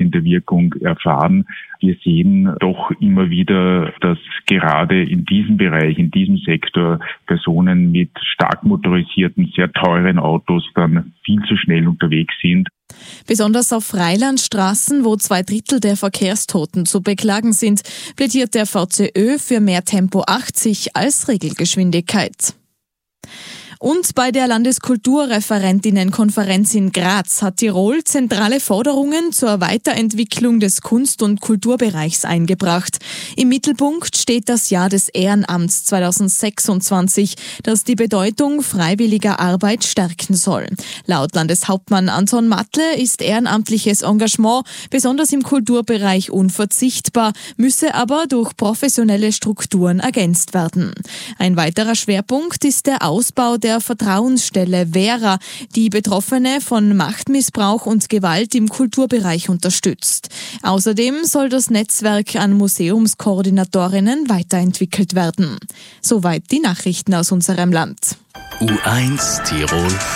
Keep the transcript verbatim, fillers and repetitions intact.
in der Wirkung erfahren. Wir sehen doch immer wieder, dass gerade in diesem Bereich, in diesem Sektor Personen mit stark motorisierten, sehr teuren Autos dann viel zu schnell unterwegs sind. Besonders auf Freilandstraßen, wo zwei Drittel der Verkehrstoten zu beklagen sind, plädiert der V C Ö für mehr Tempo achtzig als Regelgeschwindigkeit. Und bei der Landeskulturreferentinnenkonferenz in Graz hat Tirol zentrale Forderungen zur Weiterentwicklung des Kunst- und Kulturbereichs eingebracht. Im Mittelpunkt steht das Jahr des Ehrenamts zweitausendsechsundzwanzig, das die Bedeutung freiwilliger Arbeit stärken soll. Laut Landeshauptmann Anton Matle ist ehrenamtliches Engagement besonders im Kulturbereich unverzichtbar, müsse aber durch professionelle Strukturen ergänzt werden. Ein weiterer Schwerpunkt ist der Ausbau der Vertrauensstelle Vera, die Betroffene von Machtmissbrauch und Gewalt im Kulturbereich unterstützt. Außerdem soll das Netzwerk an Museumskoordinatorinnen weiterentwickelt werden. Soweit die Nachrichten aus unserem Land. U eins Tirol